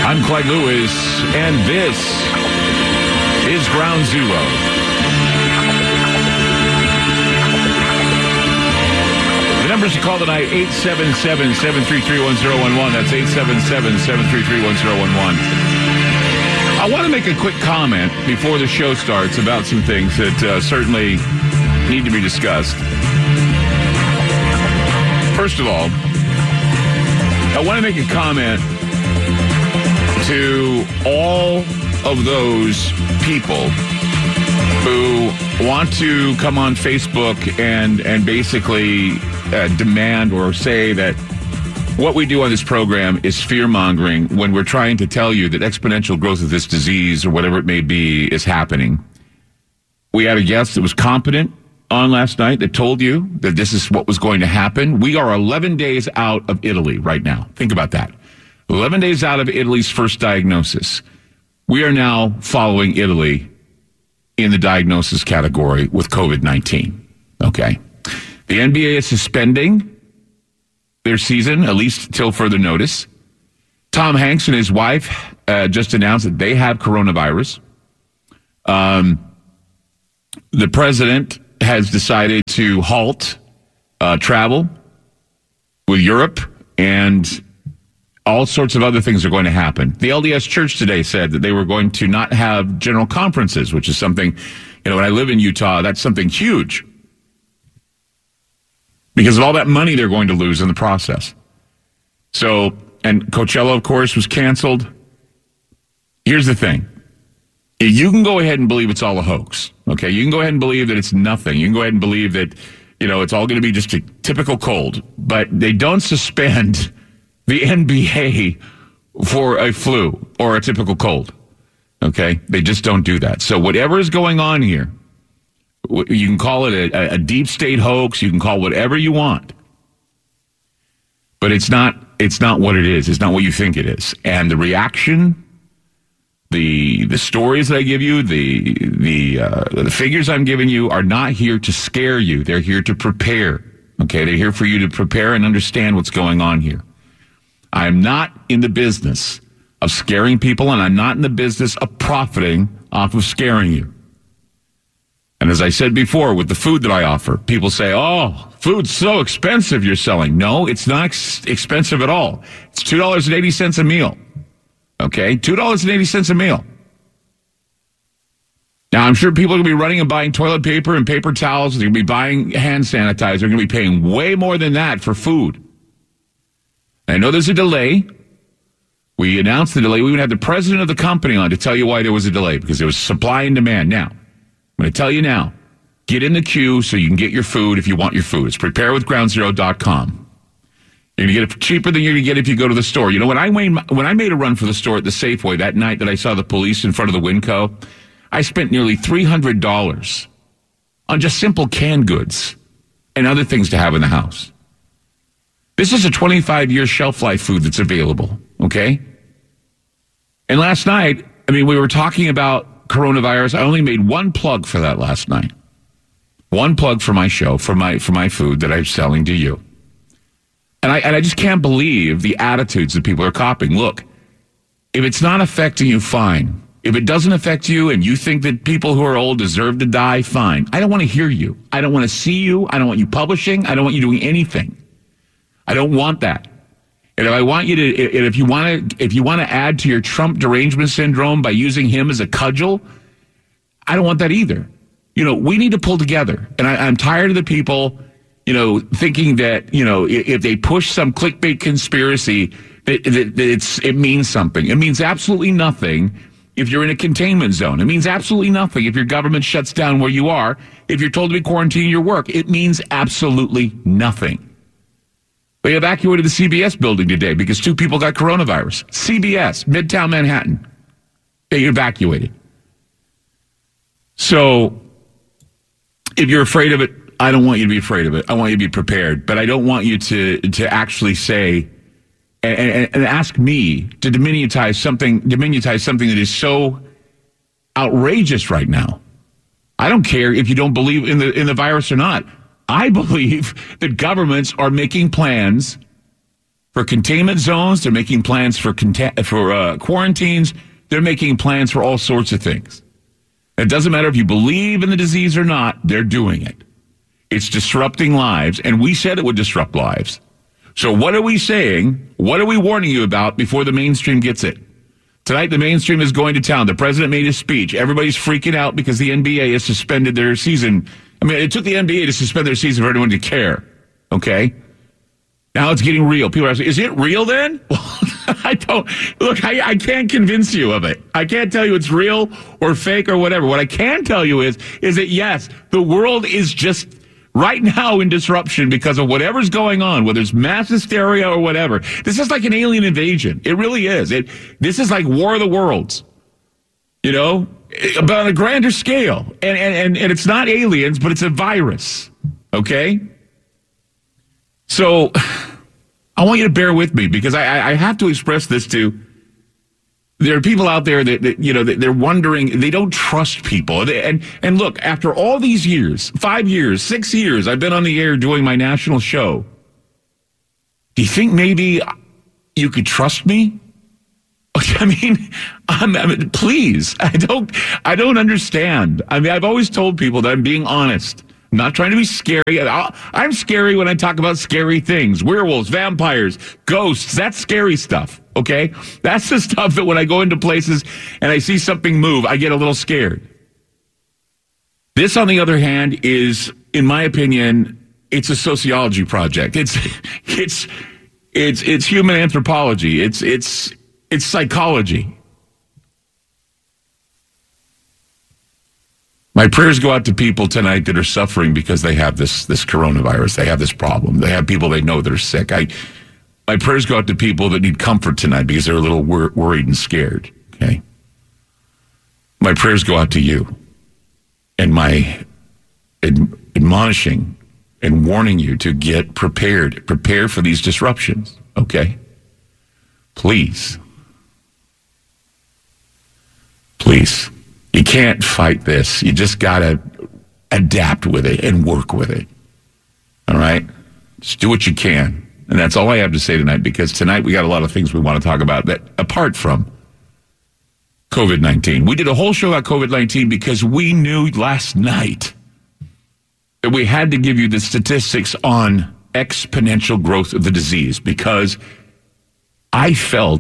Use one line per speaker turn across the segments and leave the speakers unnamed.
I'm Clyde Lewis, and this is Ground Zero. The numbers to call tonight, 877-733-1011. That's 877-733-1011. I want to make a quick comment before the show starts about some things that certainly need to be discussed. First of all, I want to make a comment to all of those people who want to come on Facebook and basically demand or say that what we do on this program is fear-mongering when we're trying to tell you that exponential growth of this disease or whatever it may be is happening. We had a guest that was competent on last night that told you that this is what was going to happen. We are 11 days out of Italy right now. Think about that. 11 days out of Italy's first diagnosis. We are now following Italy in the diagnosis category with COVID-19. Okay. The NBA is suspending their season, at least till further notice. Tom Hanks and his wife just announced that they have coronavirus. The president has decided to halt travel with Europe, and all sorts of other things are going to happen. The LDS Church today said that they were going to not have general conferences, which is something, when I live in Utah, that's something huge because of all that money they're going to lose in the process. So, and Coachella, of course, was canceled. Here's the thing. You can go ahead and believe it's all a hoax, okay? You can go ahead and believe that it's nothing. You can go ahead and believe that, it's all going to be just a typical cold. But they don't suspend the NBA for a flu or a typical cold, okay? They just don't do that. So whatever is going on here, you can call it a deep state hoax. You can call it whatever you want. But it's not what it is. It's not what you think it is. And the reaction, the stories that I give you, the figures I'm giving you are not here to scare you. They're here to prepare. Okay, they're here for you to prepare and understand what's going on here. I'm not in the business of scaring people, and I'm not in the business of profiting off of scaring you. And as I said before, with the food that I offer, people say, "Oh, food's so expensive you're selling." No, it's not expensive at all. It's $2.80 a meal. Okay, $2.80 a meal. Now, I'm sure people are going to be running and buying toilet paper and paper towels. They're going to be buying hand sanitizer. They're going to be paying way more than that for food. I know there's a delay. We announced the delay. We would have the president of the company on to tell you why there was a delay, because there was supply and demand. Now, I'm going to tell you now, get in the queue so you can get your food if you want your food. It's preparewithgroundzero.com. You're going to get it cheaper than you're going to get if you go to the store. When I made a run for the store at the Safeway that night that I saw the police in front of the Winco, I spent nearly $300 on just simple canned goods and other things to have in the house. This is a 25-year shelf life food that's available, okay? And last night, we were talking about coronavirus. I only made one plug for that last night. One plug for my show, for my food that I'm selling to you. And I just can't believe the attitudes that people are copying. Look, if it's not affecting you, fine. If it doesn't affect you and you think that people who are old deserve to die, fine. I don't want to hear you. I don't want to see you. I don't want you publishing. I don't want you doing anything. I don't want that. And if I want you to, if you want to add to your Trump derangement syndrome by using him as a cudgel, I don't want that either. We need to pull together. And I'm tired of the people, thinking that, if they push some clickbait conspiracy, that it means something. It means absolutely nothing if you're in a containment zone. It means absolutely nothing if your government shuts down where you are. If you're told to be quarantining your work, it means absolutely nothing. They evacuated the CBS building today because 2 people got coronavirus. CBS, Midtown Manhattan. They evacuated. So if you're afraid of it, I don't want you to be afraid of it. I want you to be prepared. But I don't want you to actually say and ask me to diminutize something that is so outrageous right now. I don't care if you don't believe in the virus or not. I believe that governments are making plans for containment zones. They're making plans for quarantines. They're making plans for all sorts of things. It doesn't matter if you believe in the disease or not, they're doing it. It's disrupting lives, and we said it would disrupt lives. So what are we saying? What are we warning you about before the mainstream gets it? Tonight, the mainstream is going to town. The president made his speech. Everybody's freaking out because the NBA has suspended their season. I mean, it took the NBA to suspend their season for anyone to care. Okay? Now it's getting real. People are asking, is it real then? I don't. Look, I can't convince you of it. I can't tell you it's real or fake or whatever. What I can tell you is that, yes, the world is just right now in disruption because of whatever's going on, whether it's mass hysteria or whatever. This is like an alien invasion. It really is. This is like War of the Worlds, you know, but on a grander scale. And it's not aliens, but it's a virus. Okay? So I want you to bear with me because I have to express this to. There are people out there that you know, they're wondering, they don't trust people. And look, after all these years, 5 years, 6 years, I've been on the air doing my national show. Do you think maybe you could trust me? I mean, please, I don't understand. I mean, I've always told people that I'm being honest. I'm not trying to be scary. I'm scary when I talk about scary things. Werewolves, vampires, ghosts. That's scary stuff, okay? That's the stuff that when I go into places and I see something move, I get a little scared. This, on the other hand, is, in my opinion, it's a sociology project. It's human anthropology. It's psychology. My prayers go out to people tonight that are suffering because they have this coronavirus. They have this problem. They have people they know that are sick. My prayers go out to people that need comfort tonight because they're a little worried and scared. Okay. My prayers go out to you, and my admonishing and warning you to get prepared. Prepare for these disruptions. Okay. Please. You can't fight this. You just got to adapt with it and work with it. All right? Just do what you can. And that's all I have to say tonight, because tonight we got a lot of things we want to talk about that apart from COVID-19. We did a whole show about COVID-19 because we knew last night that we had to give you the statistics on exponential growth of the disease, because I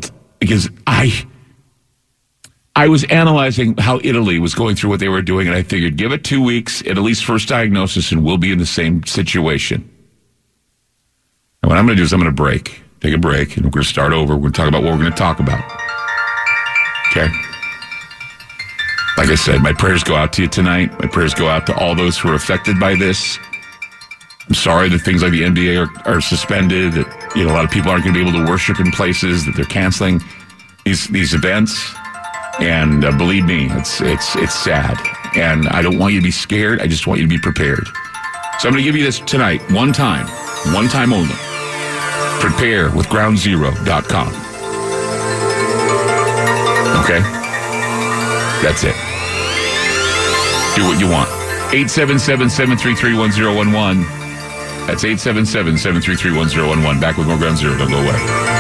was analyzing how Italy was going through what they were doing, and I figured, give it 2 weeks, at least first diagnosis, and we'll be in the same situation. And what I'm going to do is I'm going to take a break, and we're going to start over. We're going to talk about what we're going to talk about. Okay? Like I said, my prayers go out to you tonight. My prayers go out to all those who are affected by this. I'm sorry that things like the NBA are suspended, that a lot of people aren't going to be able to worship in places, that they're canceling these events. And believe me, it's sad. And I don't want you to be scared. I just want you to be prepared. So I'm going to give you this tonight, one time only. Prepare with groundzero.com. Okay? That's it. Do what you want. 877-733-1011. That's 877-733-1011. Back with more Ground Zero. Don't go away.